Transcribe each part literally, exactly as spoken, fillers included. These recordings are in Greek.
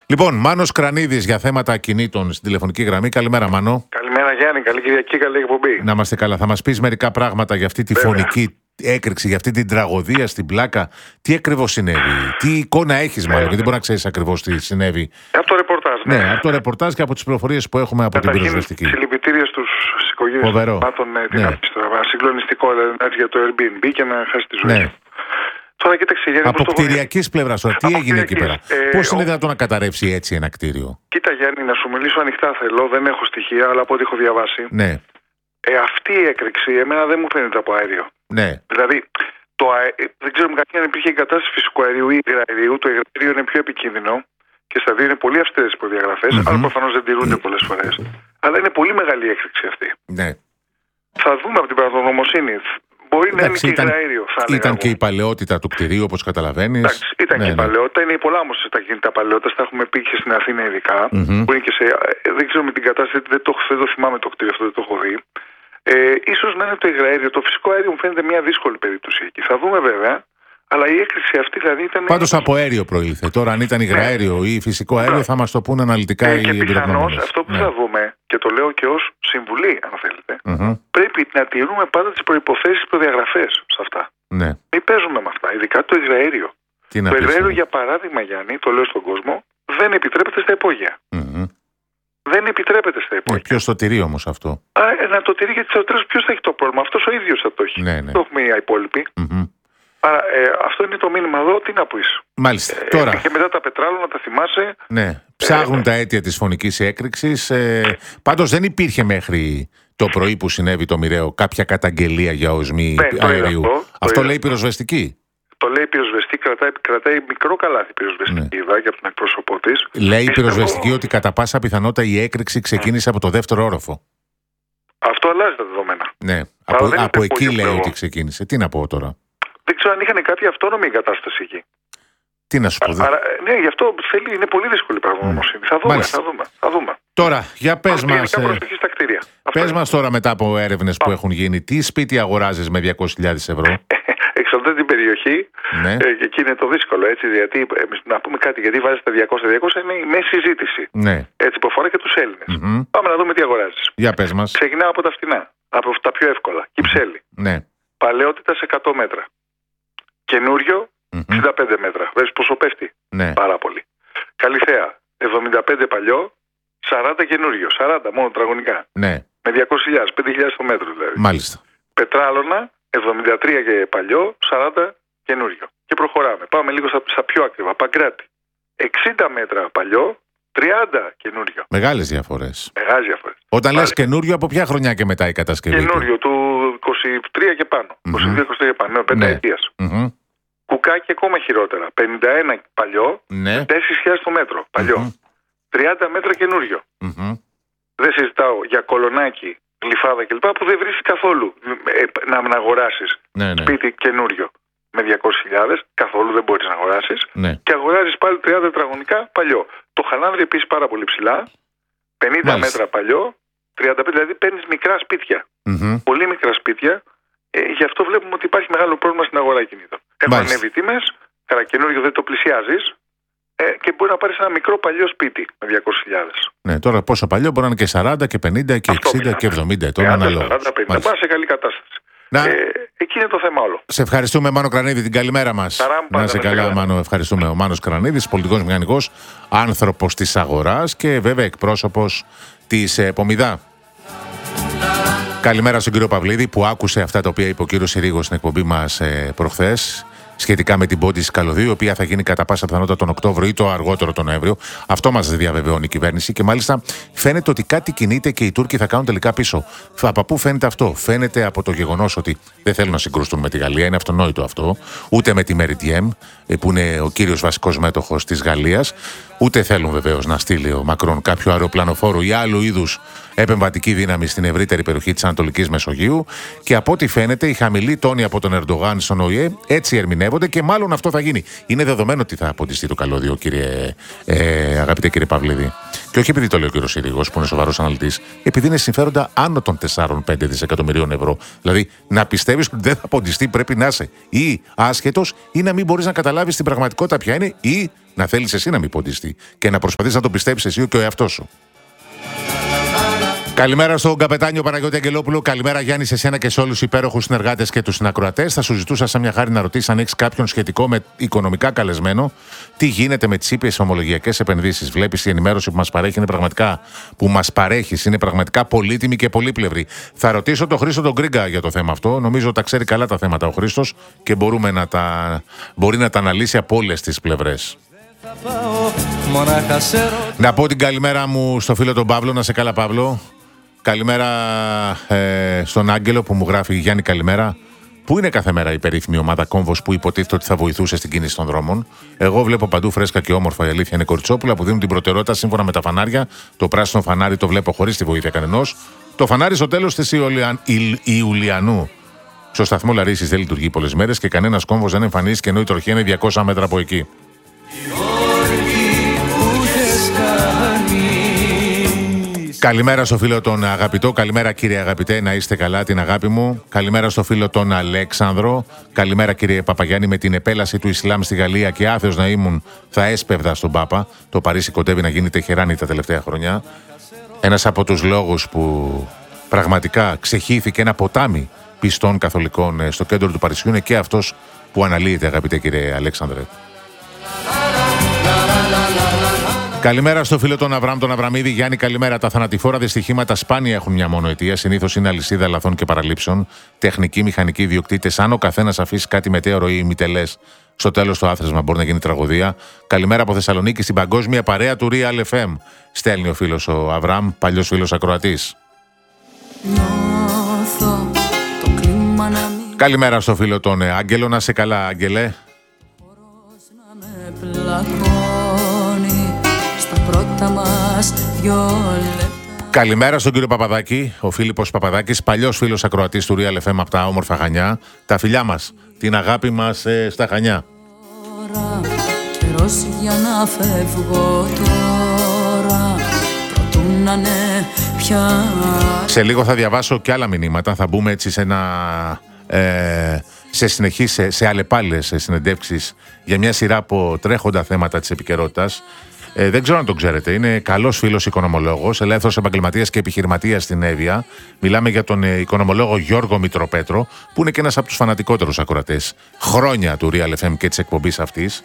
Λοιπόν, Μάνος Κρανίδης για θέματα ακινήτων στην τηλεφωνική γραμμή. Καλημέρα, Μάνο. Καλημέρα, Γιάννη. Καλή Κυριακή, καλή εκπομπή. Να είμαστε καλά. Θα μας πεις μερικά πράγματα για αυτή τη Βέβαια. φωνική έκρηξη, για αυτή την τραγωδία στην Πλάκα. Τι ακριβώς συνέβη, τι εικόνα έχεις, μάλλον, γιατί δεν μπορεί να ξέρεις ακριβώς τι συνέβη. Από το ρεπορτάζ. Ναι, ναι από το ρεπορτάζ και από τις πληροφορίες που έχουμε από την πυροσβεστική. Συλληπιτήρια στους οικογένειες των θυμάτων. Ναι. Συγκλονιστικό δηλαδή, για το Airbnb και να χάσει τη ζωή. Ναι. Τώρα, κοίταξε, Γιάννη, από κτηριακής πλευράς, τώρα, τι έγινε εκεί πέρα. Ε, Πώς είναι ο... δυνατόν να καταρρεύσει έτσι ένα κτίριο. Κοίτα, Γιάννη, να σου μιλήσω ανοιχτά θέλω. Δεν έχω στοιχεία, αλλά από ό,τι έχω διαβάσει. Ναι. Ε, αυτή η έκρηξη εμένα δεν μου φαίνεται από αέριο. Ναι. Δηλαδή, το αε... δεν ξέρουμε κάτι αν υπήρχε εγκατάσταση φυσικού αερίου ή υγραερίου. Το υγραερίο είναι πιο επικίνδυνο και στα δύο είναι πολύ αυστηρές οι προδιαγραφές, mm-hmm. αλλά προφανώς δεν τηρούνται mm-hmm. πολλές φορές. Αλλά είναι πολύ μεγάλη η έκρηξη αυτή. Ναι. Θα δούμε από την πραγματογνωμοσύνη. Μπορεί να είναι και ήταν, υγραέριο, θα Ήταν λέγαμε. και η παλαιότητα του κτηρίου, όπως καταλαβαίνεις. Εντάξει, ήταν ναι, και η ναι. παλαιότητα. Είναι πολλά όμως τα κινητά παλαιότητα. Τα έχουμε πει και στην Αθήνα ειδικά. Mm-hmm. Που είναι και σε, δεν ξέρω με την κατάσταση, δεν το, δεν το θυμάμαι το κτίριο αυτό, δεν το έχω δει. Ε, ίσως να είναι το υγραέριο. Το φυσικό αέριο μου φαίνεται μια δύσκολη περίπτωση εκεί. Θα δούμε βέβαια. Αλλά η έκρηξη αυτή δηλαδή ήταν. Πάντως από αέριο προήλθε. Τώρα, αν ήταν υγραέριο ναι. ή φυσικό αέριο, ναι. θα μας το πούνε αναλυτικά ε, οι εμπειρογνώμονες. Και πιθανώς αυτό που ναι. θα δούμε, και το λέω και ως συμβουλή, αν θέλετε, mm-hmm. πρέπει να τηρούμε πάντα τις προϋποθέσεις και προδιαγραφές σε αυτά. Ναι. Μην παίζουμε με αυτά, ειδικά το υγραέριο. Τι το υγραέριο, για παράδειγμα, Γιάννη, το λέω στον κόσμο, δεν επιτρέπεται στα υπόγεια. Mm-hmm. Δεν επιτρέπεται στα υπόγεια. Ε, ποιος το τηρεί όμως αυτό. Α, να το τηρεί, γιατί στο ποιος θα έχει το πρόβλημα. Αυτός ο ίδιος θα το έχει. Ναι, ναι. Το έχουμε οι υπόλοιποι. Mm-hmm. Άρα ε, αυτό είναι το μήνυμα εδώ, τι να πεις. Μάλιστα. Ε, Τώρα... Και μετά τα πετράλωνα, τα θυμάσαι. Ναι, ψάχνουν ε, τα αίτια της φωνικής έκρηξης. Ε, πάντως δεν υπήρχε μέχρι το πρωί που συνέβη το μοιραίο κάποια καταγγελία για οσμή ναι, αερίου. Αυτό, αυτό λέει η πυροσβεστική. Το λέει η πυροσβεστική, κρατάει, κρατάει μικρό καλάθι πυροσβεστική, ναι. Εδώ, και από τον εκπρόσωπό της. Λέει η πυροσβεστική εγώ... ότι κατά πάσα πιθανότητα η έκρηξη ξεκίνησε mm. από το δεύτερο όροφο. Αυτό αλλάζει τα δεδομένα. Ναι, από, από εκεί λέει ότι ξεκίνησε. Τι να πω τώρα. Δεν ξέρω αν είχαν κάποια αυτόνομη εγκατάσταση εκεί. Τι να σου πω. Δε... Άρα, ναι, γι' αυτό θέλει, είναι πολύ δύσκολη η πραγματογνωμοσύνη. Mm. Θα, δούμε, θα, δούμε, θα δούμε. Τώρα, για πες μας. Ε, στα κτίρια. Πες μας τώρα μετά από έρευνες που έχουν γίνει, τι σπίτι αγοράζεις με διακόσιες χιλιάδες ευρώ. Εξαρτάται την περιοχή. Ναι. Ε, και εκεί είναι το δύσκολο. Έτσι, γιατί, να πούμε κάτι, γιατί βάζεις τα διακόσια διακόσια είναι η μέση συζήτηση. Ναι. Έτσι, που αφορά και τους Έλληνες. Mm-hmm. Πάμε να δούμε τι αγοράζεις. Για πες μας. Ξεκινάω από τα φτηνά. Από τα πιο εύκολα. Κυψέλη. Ναι. Παλαιότητα σε εκατό μέτρα. Καινούριο mm-hmm. εξήντα πέντε μέτρα. Βλέπεις πόσο πέφτει. Ναι. Πάρα πολύ. Καλυθέα εβδομήντα πέντε παλιό, σαράντα καινούριο. σαράντα μόνο τετραγωνικά. Ναι. Με διακόσιες χιλιάδες, πέντε χιλιάδες το μέτρο δηλαδή. Μάλιστα. Πετράλωνα εβδομήντα τρία και παλιό, σαράντα καινούριο. Και προχωράμε. Πάμε λίγο στα, στα πιο ακριβά. Παγκράτη. εξήντα μέτρα παλιό, τριάντα καινούριο. Μεγάλες διαφορές. Μεγάλες διαφορές. Όταν λες καινούριο, από ποια χρονιά και μετά η κατασκευή. Καινούριο, του είκοσι τρία και πάνω. Mm-hmm. είκοσι δύο είκοσι τρία και πάνω. Ναι, πέντε ετίας. Mm-hmm. Κουκάκι ακόμα χειρότερα. πενήντα ένα παλιό, ναι. τέσσερις χιλιάδες το μέτρο. Παλιό. Mm-hmm. τριάντα μέτρα καινούριο. Mm-hmm. Δεν συζητάω για κολονάκι, γλυφάδα κλπ. Που δεν βρίσκει καθόλου να, να αγοράσεις ναι, ναι. σπίτι καινούριο με διακόσιες χιλιάδες. Καθόλου δεν μπορείς να αγοράσεις. Ναι. Και αγοράζεις πάλι τριάντα τετραγωνικά παλιό. Το Χαλάνδρι επίσης πάρα πολύ ψηλά. πενήντα Μάλιστα. μέτρα παλιό. τριάντα πέντε, δηλαδή παίρνεις μικρά σπίτια. Mm-hmm. Πολύ μικρά σπίτια. Ε, γι' αυτό βλέπουμε ότι υπάρχει μεγάλο πρόβλημα στην αγορά κινήτων. Έχουν ανέβει τιμές, καινούριο δεν το πλησιάζεις ε, και μπορεί να πάρεις ένα μικρό παλιό σπίτι με διακόσιες χιλιάδες. Ναι, τώρα πόσο παλιό μπορεί να είναι και σαράντα και πενήντα και αυτό εξήντα και εβδομήντα ετών ανάλογα. σαράντα πενήντα, πάνε σε καλή κατάσταση. Να... Ε, εκεί είναι το θέμα όλο. Σε ευχαριστούμε, Μάνο Κρανίδη, την καλημέρα μας. Ταράμ, να σε καλά, καλά, Μάνο. Ευχαριστούμε. Ο Μάνος Κρανίδης, πολιτικός μηχανικός, άνθρωπος της αγοράς και βέβαια εκπρόσωπος της ε, Πομιδά. Καλημέρα στον κύριο Παυλίδη που άκουσε αυτά τα οποία είπε ο κύριος Συρίγος στην εκπομπή μας ε, προχθές σχετικά με την πόντιση Καλωδίου, η οποία θα γίνει κατά πάσα πιθανότητα τον Οκτώβριο ή το αργότερο τον Νοέμβριο. Αυτό μας διαβεβαιώνει η κυβέρνηση και μάλιστα φαίνεται ότι κάτι κινείται και οι Τούρκοι θα κάνουν τελικά πίσω. Από πού φαίνεται αυτό? Φαίνεται από το γεγονός ότι δεν θέλουν να συγκρουστούν με τη Γαλλία, είναι αυτονόητο αυτό, ούτε με τη Μεριντιέμ, που είναι ο κύριος βασικός μέτοχος της Γαλλίας, ούτε θέλουν βεβαίως να στείλει ο Μακρόν κάποιο αεροπλανοφόρο ή άλλου είδους επεμβατική δύναμη στην ευρύτερη περιοχή της Ανατολικής Μεσογείου. Και από ό,τι φαίνεται, οι χαμηλοί τόνοι από τον Ερντογάν στον Ο Ε Ε έτσι ερμηνεύονται και μάλλον αυτό θα γίνει. Είναι δεδομένο ότι θα αποντιστεί το καλώδιο, κύριε, ε, αγαπητέ κύριε Παυλίδη. Και όχι επειδή το λέει ο κύριος Συρίγος, που είναι σοβαρός αναλυτής, επειδή είναι συμφέροντα άνω των τεσσάρων με πέντε δισεκατομμυρίων ευρώ. Δηλαδή, να πιστεύεις ότι δεν θα αποντιστεί, πρέπει να είσαι ή άσχετος ή να μην μπορείς να καταλάβεις την πραγματικότητα ποια είναι ή Να θέλεις εσύ να μην ποντιστεί και να προσπαθείς να το πιστέψεις εσύ και ο εαυτός σου. Καλημέρα στον καπετάνιο Παναγιώτη Αγγελόπουλο. Καλημέρα Γιάννη σε σένα και σε όλους τους υπέροχους συνεργάτες και τους συνακροατές. Θα σου ζητούσα σαν μια χάρη να ρωτήσεις αν έχεις κάποιον σχετικό με οικονομικά καλεσμένο. Τι γίνεται με τις ήπιες ομολογιακές επενδύσεις. Βλέπεις η ενημέρωση που μας παρέχει είναι πραγματικά, που μας παρέχεις είναι πραγματικά πολύτιμη και πολύπλευρη. Θα ρωτήσω τον Χρήστο τον Γκρίγκα για το θέμα αυτό. Νομίζω τα ξέρει καλά τα θέματα ο Χρήστος και μπορούμε να τα, μπορεί να τα αναλύσει από όλες τις πλευρές. Να πω την καλημέρα μου στο φίλο τον Παύλο. Να σε καλά, Παύλο. Καλημέρα ε, στον Άγγελο που μου γράφει Γιάννη καλημέρα. Πού είναι κάθε μέρα η περίφημη ομάδα Κόμβος που υποτίθεται ότι θα βοηθούσε στην κίνηση των δρόμων? Εγώ βλέπω παντού φρέσκα και όμορφα, η αλήθεια είναι κοριτσόπουλα που δίνουν την προτεραιότητα σύμφωνα με τα φανάρια. Το πράσινο φανάρι το βλέπω χωρίς τη βοήθεια κανενός. Το φανάρι στο τέλος της Ιουλιαν... Ιουλιανού. Στο σταθμό Λαρίσης δεν λειτουργεί πολλές μέρες και κανένας κόμβος δεν εμφανίζεται ενώ η τροχιά είναι διακόσια μέτρα από εκεί. Καλημέρα στο φίλο τον αγαπητό. Καλημέρα κύριε αγαπητέ, να είστε καλά, την αγάπη μου. Καλημέρα στο φίλο τον Αλέξανδρο. Καλημέρα κύριε Παπαγιάννη. Με την επέλαση του Ισλάμ στη Γαλλία και άθεος να ήμουν, θα έσπευδα στον Πάπα. Το Παρίσι κοντεύει να γίνει Τεχεράνη τα τελευταία χρόνια. Ένας από τους λόγους που πραγματικά ξεχύθηκε ένα ποτάμι πιστών καθολικών στο κέντρο του Παρισιού είναι και αυτός που αναλύεται, αγαπητέ κύριε Αλέξανδρε. Καλημέρα στο φίλο τον Αβραμ, τον Αβραμίδη. Γιάννη, καλημέρα. Τα θανατηφόρα δυστυχήματα σπάνια έχουν μια μόνο αιτία. Συνήθως είναι αλυσίδα λαθών και παραλήψεων. Τεχνικοί, μηχανικοί ιδιοκτήτες. Αν ο καθένας αφήσει κάτι μετέωρο ή ημιτελές, στο τέλος το άθροισμα μπορεί να γίνει τραγωδία. Καλημέρα από Θεσσαλονίκη στην παγκόσμια παρέα του Real εφ εμ. Στέλνει ο φίλος ο Αβραμ, παλιός φίλος ακροατής. Καλημέρα στο φίλο τον Άγγελο. Να σε καλά, Άγγελε. Καλημέρα στον κύριο Παπαδάκη, ο Φίλιππος Παπαδάκης, παλιός φίλος ακροατής του Real εφ εμ από τα όμορφα Χανιά. Τα φιλιά μας, την αγάπη μας ε, στα Χανιά. Για να φεύγω τώρα, πια... Σε λίγο θα διαβάσω και άλλα μηνύματα, θα μπούμε έτσι σε ένα... Ε, σε συνεχείς, σε, σε αλλεπάλληλες συνεντεύξεις για μια σειρά από τρέχοντα θέματα της επικαιρότητας. Ε, δεν ξέρω αν τον ξέρετε. Είναι καλός φίλος οικονομολόγος, ελεύθερος επαγγελματίας και επιχειρηματίας στην Εύβοια. Μιλάμε για τον οικονομολόγο Γιώργο Μητροπέτρο, που είναι και ένας από τους φανατικότερους ακροατές χρόνια του Real εφ εμ και της εκπομπής αυτής.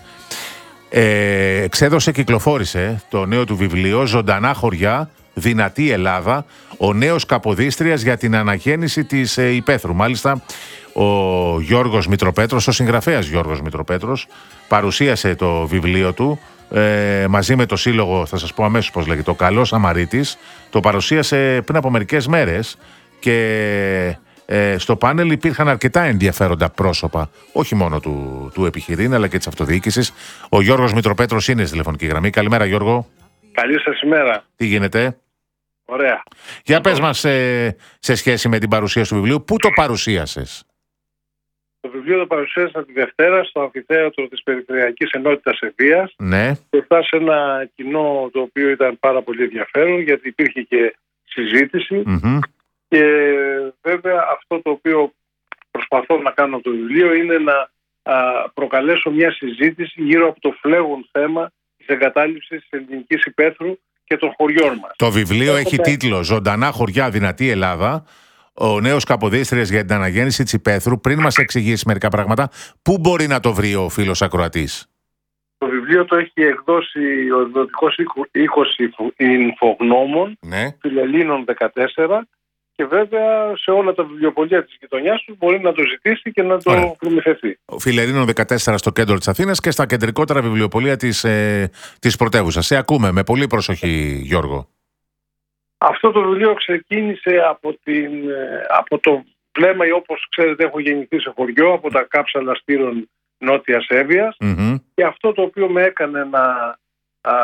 Ε, εξέδωσε, κυκλοφόρησε το νέο του βιβλίο «Ζωντανά χωριά, δυνατή Ελλάδα, ο νέος Καποδίστριας για την αναγέννηση της ε, Υπέθρου». Μάλιστα, ο Γιώργος Μητροπέτρος, ο συγγραφέας Γιώργος Μητροπέτρος, παρουσίασε το βιβλίο του ε, μαζί με το σύλλογο, θα σας πω αμέσως πώς λέγεται, ο Καλός Αμαρίτης. Το παρουσίασε πριν από μερικές μέρες και ε, στο πάνελ υπήρχαν αρκετά ενδιαφέροντα πρόσωπα, όχι μόνο του, του επιχειρήν αλλά και της αυτοδιοίκησης. Ο Γιώργος Μητροπέτρος είναι στη τηλεφωνική γραμμή. Καλημέρα, Γιώργο. Καλή σας ημέρα. Τι γίνεται? Ωραία. Για πες μας ε, σε σχέση με την παρουσίαση του βιβλίου, πού το παρουσίασες? Το βιβλίο το παρουσίασα τη Δευτέρα στο αμφιθέατρο της Περιφερειακής Ενότητας Εββοίας. Ναι. Μπροστά σε ένα κοινό το οποίο ήταν πάρα πολύ ενδιαφέρον, γιατί υπήρχε και συζήτηση. Mm-hmm. Και βέβαια αυτό το οποίο προσπαθώ να κάνω το βιβλίο είναι να α, προκαλέσω μια συζήτηση γύρω από το φλέγον θέμα της εγκατάλειψης της ελληνικής υπαίθρου και των χωριών μας. Το βιβλίο Έχω έχει πέ... τίτλο «Ζωντανά χωριά, δυνατή Ελλάδα. Ο νέος Καποδίστριας για την αναγέννηση της υπαίθρου». Πριν μας εξηγήσει μερικά πράγματα, πού μπορεί να το βρει ο φίλος ακροατής? Το βιβλίο το έχει εκδώσει ο εκδοτικός οίκος Ινφογνώμων, ναι. Φιλελλήνων δεκατέσσερα, και βέβαια σε όλα τα βιβλιοπωλεία της γειτονιάς του μπορεί να το ζητήσει και να το προμηθευτεί. Φιλελλήνων δεκατέσσερα στο κέντρο της Αθήνας και στα κεντρικότερα βιβλιοπωλεία της, ε, της πρωτεύουσας. Σε ακούμε με πολύ προσοχή, Γιώργο. Αυτό το βιβλίο ξεκίνησε από, την, από το βλέμμα, όπως ξέρετε έχω γεννηθεί σε χωριό, από τα κάψαλα Στήρων Νότιας Εύβοιας, mm-hmm. και αυτό το οποίο με έκανε να α,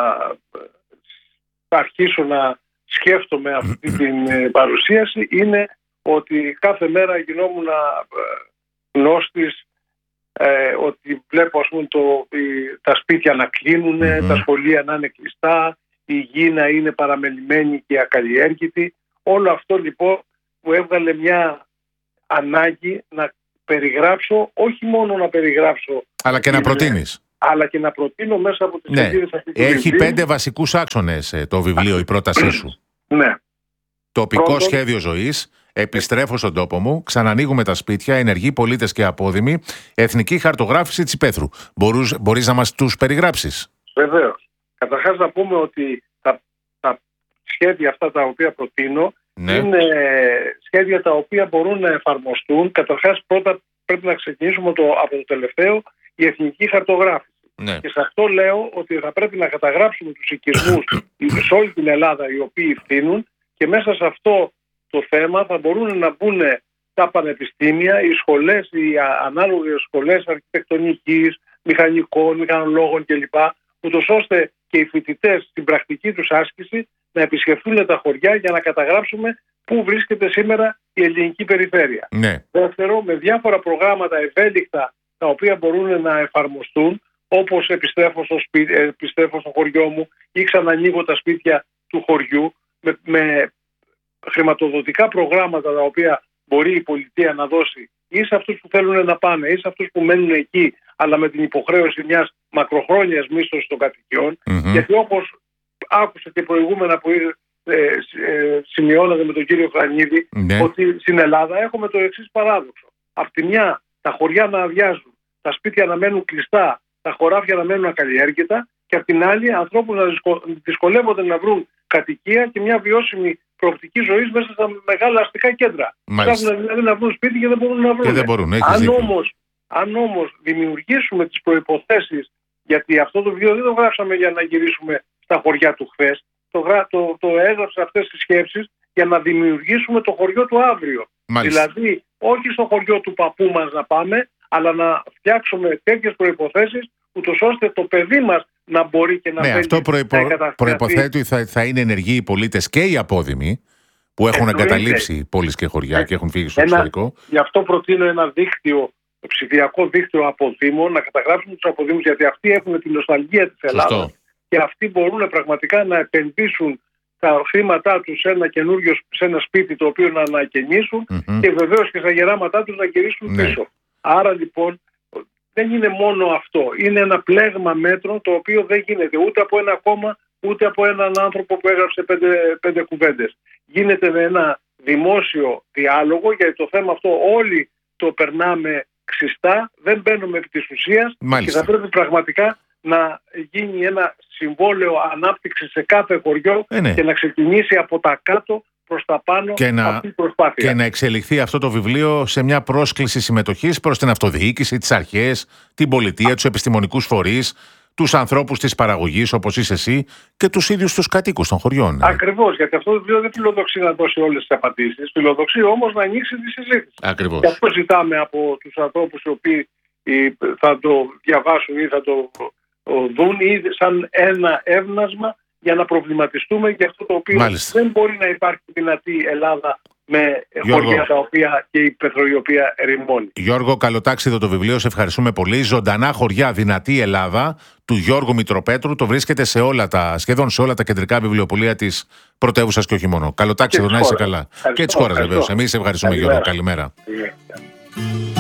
αρχίσω να σκέφτομαι αυτή την παρουσίαση είναι ότι κάθε μέρα γινόμουν γνώστης, ε, ότι βλέπω ας πούμε, το, τα σπίτια να κλείνουν, mm-hmm. τα σχολεία να είναι κλειστά, η γη να είναι παραμελημένη και ακαλλιέργητη. Όλο αυτό λοιπόν μου έβγαλε μια ανάγκη να περιγράψω, όχι μόνο να περιγράψω, αλλά και να προτείνεις. αλλά και να προτείνω μέσα από τις ναι. σελίδες αυτού του Έχει βιβλίου. πέντε βασικούς άξονες το βιβλίο, η πρότασή σου. Ναι. Τοπικό Πρώτον, σχέδιο ζωής, επιστρέφω στον τόπο μου, ξανανοίγουμε τα σπίτια, ενεργοί πολίτες και απόδημοι, εθνική χαρτογράφηση της υπαίθρου. Μπορούς, μπορείς να μας τους περιγράψεις? Βεβαίως. Καταρχάς να πούμε ότι τα, τα σχέδια αυτά τα οποία προτείνω Ναι. είναι σχέδια τα οποία μπορούν να εφαρμοστούν. Καταρχάς πρώτα πρέπει να ξεκινήσουμε το, από το τελευταίο, η εθνική χαρτογράφηση. Ναι. Και σε αυτό λέω ότι θα πρέπει να καταγράψουμε τους οικισμούς σε όλη την Ελλάδα οι οποίοι φθήνουν, και μέσα σε αυτό το θέμα θα μπορούν να μπουν τα πανεπιστήμια, οι σχολές, οι ανάλογες σχολές αρχιτεκτονικής, μηχανικών, μηχανολόγων κλπ. Ούτως ώστε και οι φοιτητές στην πρακτική τους άσκηση να επισκεφθούν τα χωριά για να καταγράψουμε πού βρίσκεται σήμερα η ελληνική περιφέρεια. Ναι. Δεύτερο, με διάφορα προγράμματα ευέλικτα τα οποία μπορούν να εφαρμοστούν, όπως επιστρέφω στο, σπίτι, επιστρέφω στο χωριό μου ή ξανανοίγω τα σπίτια του χωριού, με, με χρηματοδοτικά προγράμματα τα οποία μπορεί η πολιτεία να δώσει ή σε αυτούς που θέλουν να πάνε ή σε αυτούς που μένουν εκεί, αλλά με την υποχρέωση μιας μακροχρόνιας μίσθωσης των κατοικιών. Mm-hmm. Γιατί όπως άκουσα και προηγούμενα που ε, ε, σημειώνατε με τον κύριο Χρανίδη, ναι. ότι στην Ελλάδα έχουμε το εξής παράδοξο. Απ' τη μια τα χωριά να αδειάζουν, τα σπίτια να μένουν κλειστά, τα χωράφια να μένουν ακαλλιέργητα, και απ' την άλλη ανθρώπους να δυσκολεύονται να βρουν κατοικία και μια βιώσιμη προοπτική ζωής μέσα στα μεγάλα αστικά κέντρα. Ψάχνουν δηλαδή να βρουν σπίτι και δεν μπορούν να βρουν. Και δεν μπορούν, αν, όμως, αν όμως δημιουργήσουμε τις προϋποθέσεις, γιατί αυτό το βιβλίο δεν το γράψαμε για να γυρίσουμε στα χωριά του χθες, το, το, το έγραψα αυτές τις σκέψεις για να δημιουργήσουμε το χωριό του αύριο. Μάλιστα. Δηλαδή όχι στο χωριό του παππού μας να πάμε, αλλά να φτιάξουμε τέτοιες προϋποθέσεις ούτως ώστε το παιδί μας να μπορεί και να ναι, θέλει. Αυτό προϋπο... προϋποθέτει ότι θα, θα είναι ενεργοί οι πολίτες και οι απόδημοι που έχουν Εννοείται. εγκαταλείψει πόλεις και χωριά ε, και έχουν φύγει στο ένα, εξωτερικό. Γι' αυτό προτείνω ένα δίκτυο, ψηφιακό δίκτυο αποδήμων, να καταγράψουμε τους αποδήμους, γιατί αυτοί έχουν την νοσταλγία της Ελλάδας και αυτοί μπορούν πραγματικά να επενδύσουν τα χρήματά τους σε ένα καινούριο, σε ένα σπίτι το οποίο να ανακαινήσουν mm-hmm. και βεβαίως και στα γεράματά τους να γυρίσουν ναι. πίσω. Άρα λοιπόν δεν είναι μόνο αυτό. Είναι ένα πλέγμα μέτρων το οποίο δεν γίνεται ούτε από ένα κόμμα ούτε από έναν άνθρωπο που έγραψε πέντε, πέντε κουβέντες. Γίνεται με ένα δημόσιο διάλογο, γιατί το θέμα αυτό όλοι το περνάμε ξιστά, δεν μπαίνουμε επί της ουσίας και θα πρέπει πραγματικά να γίνει ένα συμβόλαιο ανάπτυξη σε κάθε χωριό ε, ναι. και να ξεκινήσει από τα κάτω προς τα πάνω και να, αυτή η προσπάθεια. Και να εξελιχθεί αυτό το βιβλίο σε μια πρόσκληση συμμετοχής προς την αυτοδιοίκηση, τις αρχές, την πολιτεία, τους επιστημονικούς φορείς, τους ανθρώπους της παραγωγής όπως είσαι εσύ και τους ίδιους τους κατοίκους των χωριών. Ακριβώς, γιατί αυτό το βιβλίο δεν φιλοδοξεί να δώσει όλες τις απαντήσεις, φιλοδοξεί όμως να ανοίξει τη συζήτηση. Ακριβώς. Και αυτό ζητάμε από τους ανθρώπους οι οποίοι θα το διαβάσουν ή θα το δουν ή σαν ένα έβνασμα για να προβληματιστούμε για αυτό το οποίο Μάλιστα. δεν μπορεί να υπάρχει δυνατή Ελλάδα με Γιώργο. χωριά τα οποία και η πετρο η οποία ερημώνει. Γιώργο, καλοτάξιδο το βιβλίο, σε ευχαριστούμε πολύ. Ζωντανά χωριά, δυνατή Ελλάδα, του Γιώργου Μητροπέτρου. Το βρίσκεται σε όλα τα, σχεδόν σε όλα τα κεντρικά βιβλιοπωλεία της πρωτεύουσας και όχι μόνο. Καλοτάξιδο, να είσαι καλά. Και της χώρας βεβαίως. Εμείς ευχαριστούμε, Γιώργο. Καλημέρα. Καλημέρα.